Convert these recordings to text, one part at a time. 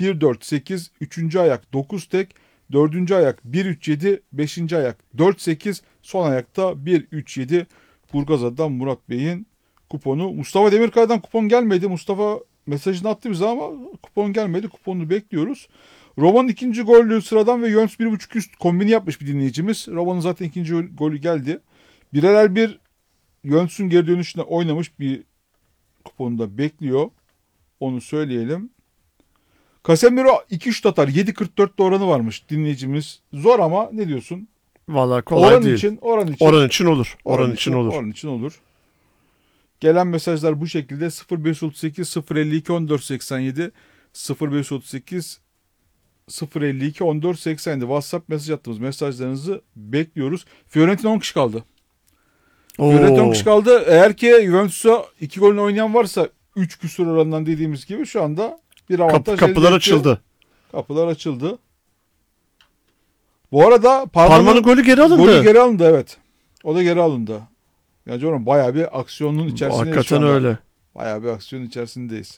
1-4-8, 3. ayak 9 tek, 4. ayak 1-3-7, 5. ayak 4-8, son ayakta 1-3-7. Burgazada'dan Murat Bey'in kuponu. Mustafa Demirkaya'dan kupon gelmedi. Mustafa mesajını attı bize ama kupon gelmedi. Kuponunu bekliyoruz. Roma'nın ikinci golü sıradan ve Jöns 1.5 üst kombini yapmış bir dinleyicimiz. Roma'nın zaten ikinci golü geldi. Bireler bir Jöns'ün geri dönüşüne oynamış bir kuponu da bekliyor. Onu söyleyelim. Casemiro 2 şut atar. 7.44'te oranı varmış dinleyicimiz. Zor ama ne diyorsun? Vallahi kolay değil. Oran için olur. Oran için olur. Gelen mesajlar bu şekilde. 0538 052 1487 0538 052 1487 WhatsApp mesaj attığımız mesajlarınızı bekliyoruz. Fiorentina 10 kişi kaldı. Fiorentina 10 kişi kaldı. Eğer ki Juventus'a 2 golünü oynayan varsa 3 küsur oranından dediğimiz gibi şu anda bir avantaj kapılar açıldı. Kapılar açıldı. Bu arada Parma'nın golü geri alındı. Golü geri alındı, evet. O da geri alındı. Yani canım bayağı bir aksiyonun içerisindeyiz. Hakikaten öyle. Bayağı bir aksiyonun içerisindeyiz.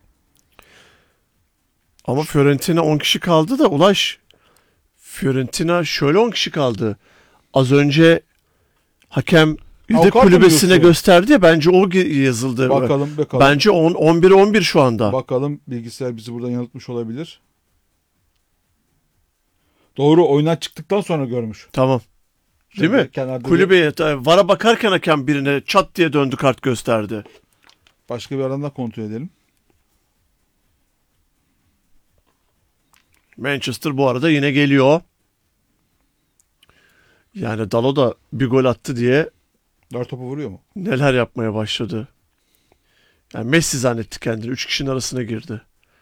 Ama Fiorentina 10 kişi kaldı da Ulaş. Fiorentina şöyle 10 kişi kaldı. Az önce hakem de kulübesine gösterdi ya, bence o yazıldı. Bakalım. Bence 11-11 şu anda. Bakalım, bilgisayar bizi buradan yanıltmış olabilir. Doğru, oyundan çıktıktan sonra görmüş. Tamam. Değil mi? Kulübeye VAR'a bakarken hakem birine çat diye döndü, kart gösterdi. Başka bir aranda kontrol edelim. Manchester bu arada yine geliyor. Yani Dalo da bir gol attı diye 4 topu vuruyor mu? neler yapmaya başladı. Yani Messi zannetti kendini. 3 kişinin arasına girdi.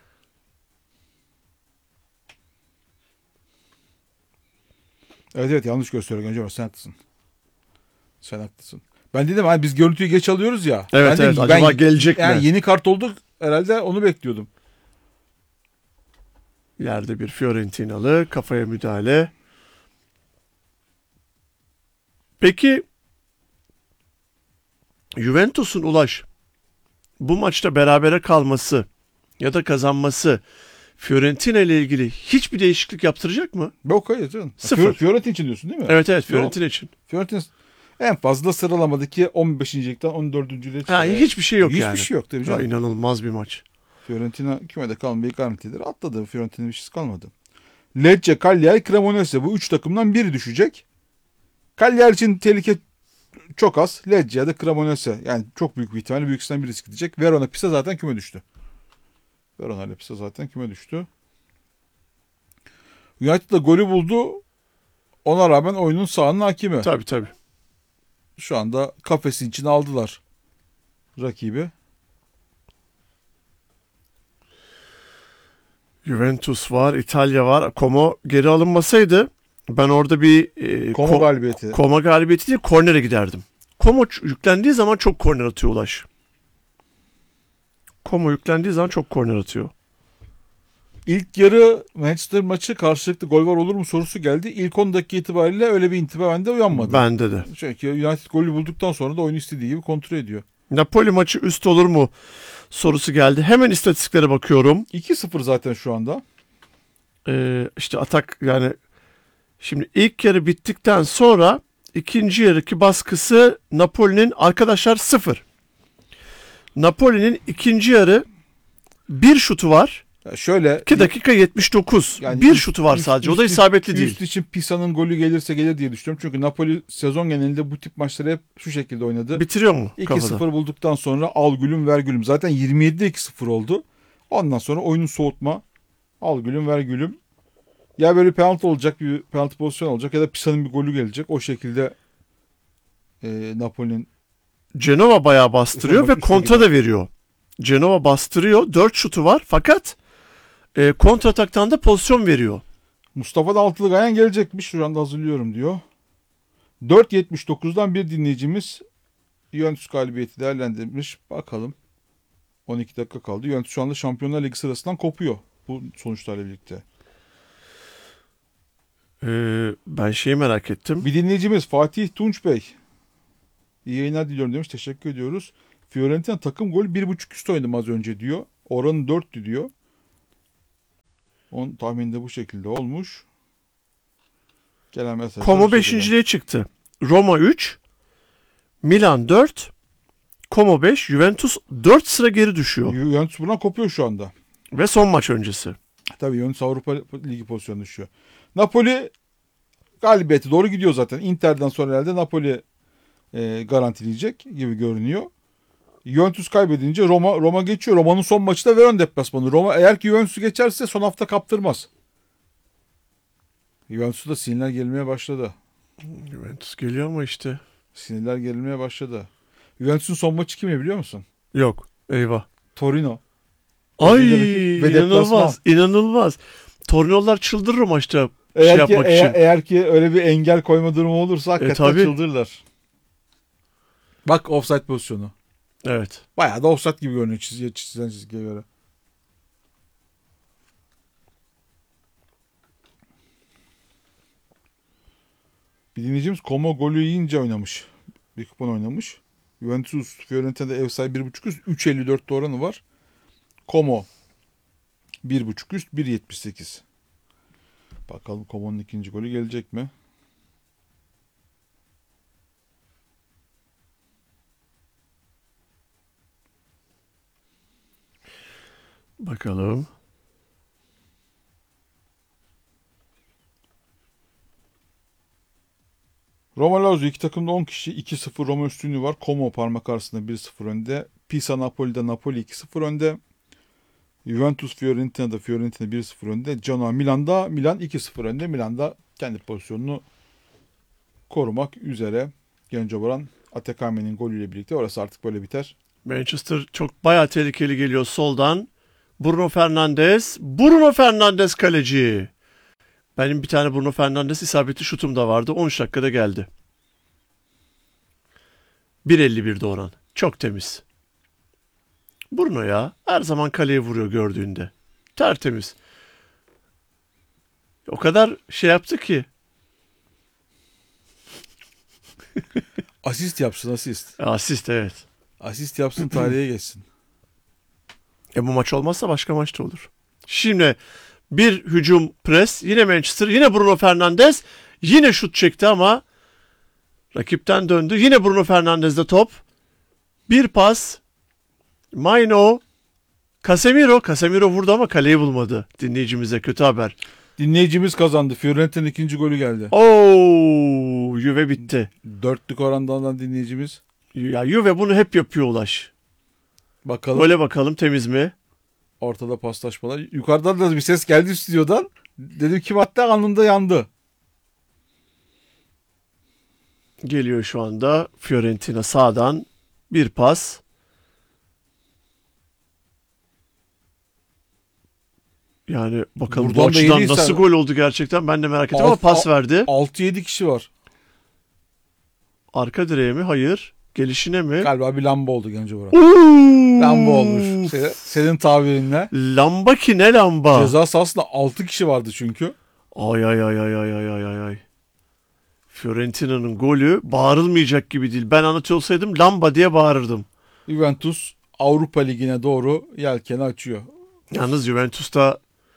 Evet, yanlış gösteriyor Göncü. Sen haklısın. Ben dedim hani biz görüntüyü geç alıyoruz ya. Evet, acaba gelecek mi? Yani yeni kart oldu herhalde, onu bekliyordum. Yerde bir Fiorentinalı, kafaya müdahale. Peki Juventus'un Ulaş bu maçta berabere kalması ya da kazanması Fiorentina ile ilgili hiçbir değişiklik yaptıracak mı? Yok, hayır canım. Sıfır. Fiorentina için diyorsun değil mi? Evet, Fiorentina için. Fiorentina en fazla sıralamadaki 15.likten 14.lüğe çıkıyor. Hiçbir şey yok yani. Hiçbir şey yok tabii canım. İnanılmaz bir maç. Fiorentina kümede kalmayı garantidir. Atladı. Fiorentina'nın bir şey kalmadı. Lecce, Cagliari, Cremonese, bu 3 takımdan biri düşecek. Cagliari için tehlike çok az. Lecce ya da Cremonese, yani çok büyük bir ihtimalle büyük ikisinden birisi gidecek. Verona, Pisa zaten küme düştü. United da golü buldu. Ona rağmen oyunun sahanın hakimi. Tabii. Şu anda kafesin içine aldılar rakibi. Juventus var, İtalya var. Como geri alınmasaydı ben orada bir Como galibiyeti. Como galibiyeti değil, kornere giderdim. Como yüklendiği zaman çok korner atıyor Ulaş. Como yüklendiği zaman çok korner atıyor. İlk yarı Manchester maçı karşılıklı gol var olur mu sorusu geldi. İlk 10 dakika itibariyle öyle bir intiba bende uyanmadı. Bende de. Çünkü United golü bulduktan sonra da oyunu istediği gibi kontrol ediyor. Napoli maçı üst olur mu sorusu geldi. Hemen istatistiklere bakıyorum. 2-0 zaten şu anda. İşte atak, yani şimdi ilk yarı bittikten sonra ikinci yarıki baskısı Napoli'nin arkadaşlar 0. Napoli'nin ikinci yarı bir şutu var. Şöyle 2 dakika 79. Yani bir şutu var sadece. O da isabetli değil. Üst için Pisa'nın golü gelirse gelir diye düşünüyorum. Çünkü Napoli sezon genelinde bu tip maçları hep şu şekilde oynadı. Bitiriyor mu? 2-0 bulduktan sonra al gülüm ver gülüm. Zaten 27'de 2-0 oldu. Ondan sonra oyunu soğutma. Al gülüm ver gülüm. Ya böyle penaltı olacak, bir penaltı pozisyonu olacak ya da Pisa'nın bir golü gelecek. O şekilde Napoli'nin Genova bayağı bastırıyor ve kontra da veriyor. Genova bastırıyor. 4 şutu var fakat kontrataktan da pozisyon veriyor. Mustafa da altılı gayen gelecekmiş. Şu anda hazırlıyorum diyor. 4.79'dan bir dinleyicimiz Juventus galibiyeti değerlendirmiş. Bakalım. 12 dakika kaldı. Juventus şu anda Şampiyonlar Ligi sırasından kopuyor bu sonuçlarla birlikte. Ben şeyi merak ettim. Bir dinleyicimiz Fatih Tunç Bey. İyi yayınlar diliyorum demiş. Teşekkür ediyoruz. Fiorentina takım golü 1.5 üstü oynadım az önce diyor. Oranı 4'tü diyor. Onun tahmini de bu şekilde olmuş. Gelen mesajlar Como bu şekilde. 5.liğe çıktı. Roma 3, Milan 4, Como 5, Juventus 4 sıra geri düşüyor. Juventus buradan kopuyor şu anda. Ve son maç öncesi. Tabii Juventus Avrupa Ligi pozisyonu düşüyor. Napoli galibiyeti doğru gidiyor zaten. Inter'den sonra herhalde Napoli garantileyecek gibi görünüyor. Juventus kaybedince Roma geçiyor. Roma'nın son maçı da Verona deplasmanı. Roma eğer ki Juventus'u geçerse son hafta kaptırmaz. Juventus'ta da sinirler gelmeye başladı. Juventus geliyor ama işte. Sinirler gerilmeye başladı. Juventus'un son maçı kimle biliyor musun? Yok. Eyvah. Torino. Ay Ve inanılmaz. İnanılmaz. Torino'lar çıldırır o maçta Eğer ki, yapmak için. eğer ki öyle bir engel koyma durumu olursa hakikaten tabii. çıldırırlar. Bak offside pozisyonu. Evet. Bayağı da offside gibi görünüyor çizilen çizgiye göre. Bir dinleyicimiz Como golü yiyince oynamış. Bir kupon oynamış. Juventus Fiorentina'da ev sahibi 1.5 üst 3.54 oranı var. Como 1.5 üst 1.78. Bakalım Como'nun ikinci golü gelecek mi? Bakalım. Roma Lazio iki takımda 10 kişi 2-0 Roma üstünlüğü var. Como parmak arasında 1-0 önde. Pisa Napoli'de Napoli 2-0 önde. Juventus Fiorentina'da Fiorentina 1-0 önde. Genoa Milan'da Milan 2-0 önde. Milan'da kendi pozisyonunu korumak üzere. Genco Boran Atekame'nin golüyle birlikte orası artık böyle biter. Manchester çok bayağı tehlikeli geliyor soldan. Bruno Fernandes. Bruno Fernandes kaleci. Benim bir tane Bruno Fernandes isabetli şutum da vardı. 13 dakikada geldi. 1.51'de oran. Çok temiz. Bruno ya. Her zaman kaleye vuruyor gördüğünde. Tertemiz. O kadar şey yaptı ki. Asist yapsın asist. Asist evet. Asist yapsın tarihe geçsin. Bu maç olmazsa başka maçta olur. Şimdi bir hücum pres. Yine Manchester. Yine Bruno Fernandes. Yine şut çekti ama rakipten döndü. Yine Bruno Fernandes'de top. Bir pas. Maino. Casemiro. Casemiro vurdu ama kaleyi bulmadı. Dinleyicimize kötü haber. Dinleyicimiz kazandı. Fiorentina'nın ikinci golü geldi. Oo, Juve bitti. Dörtlük orandan dinleyicimiz. Ya Juve bunu hep yapıyor Ulaş. Bakalım. Böyle bakalım temiz mi? Ortada paslaşmalar. Yukarıdan da bir ses geldi stüdyodan. Dedim kim hatta anında yandı. Geliyor şu anda Fiorentina sağdan bir pas. Yani bakalım Buradan bu da açıdan yediysen- nasıl gol oldu gerçekten ben de merak ettim ama pas verdi. 6-7 kişi var. Arka direğe mi? Hayır. Gelişine mi? Galiba bir lamba oldu Genco Boran. Uuu! Lamba olmuş. Senin tabirinle. Lamba ki ne lamba? Ceza sahasında 6 kişi vardı çünkü. Ay ay ay ay ay ay ay ay ay. Fiorentina'nın golü bağırılmayacak gibi değil. Ben anlatıyor olsaydım lamba diye bağırırdım. Juventus Avrupa Ligi'ne doğru yelkeni açıyor. Yalnız Juventus'ta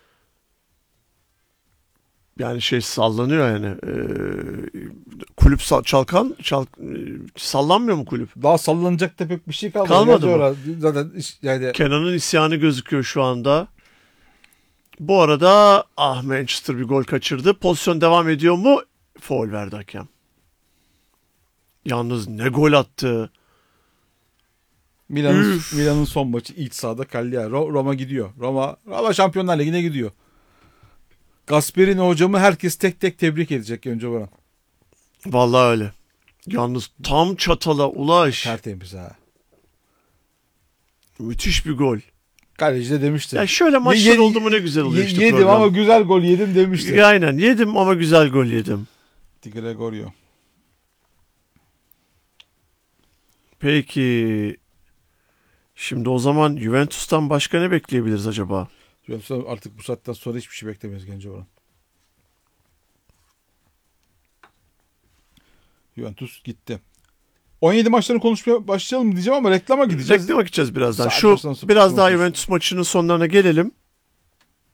yani şey sallanıyor yani. Kulüp sallanmıyor mu kulüp? Daha sallanacak da pek bir şey kalmadı. Kalmadı Genco mı? Boran. Zaten yani Kenan'ın isyanı gözüküyor şu anda. Bu arada Manchester bir gol kaçırdı. Pozisyon devam ediyor mu? Faul verdi hakem. Yalnız ne gol attı. Milan'ın son maçı iç sahada Cagliari. Roma gidiyor. Roma Şampiyonlar Ligi'ne gidiyor. Gasperini hocamı herkes tek tek tebrik edecek Genco Boran. Vallahi öyle. Yalnız tam çatala Ulaş. Tertemiz ha. Müthiş bir gol. Kaleci de demişti. Ya şöyle maçlar oldu mu ne güzel oluyor işte yedim program. ama güzel gol yedim demişti. Aynen yedim ama güzel gol yedim. Di Gregorio. Peki. Şimdi o zaman Juventus'tan başka ne bekleyebiliriz acaba? Juventus'tan artık bu saatten sonra hiçbir şey beklemeyiz Genco Boran. Juventus gitti. 17 maçlarını konuşmaya başlayalım mı diyeceğim ama reklama gideceğiz. Reklama gideceğiz birazdan. Saat Şu başından sonra biraz daha konuşuruz. Juventus maçının sonlarına gelelim.